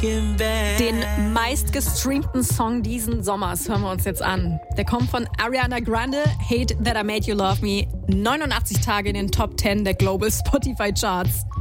Den meistgestreamten Song diesen Sommers hören wir uns jetzt an. Der kommt von Ariana Grande, Hate That I Made You Love Me. 89 Tage in den Top 10 der Global Spotify Charts.